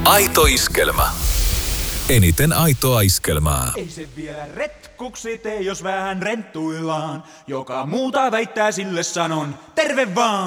Aito iskelmä. Eniten aitoa iskelmää. Ei se vielä retkuksi tee, jos vähän renttuillaan. Joka muuta väittää, sille sanon terve vaan.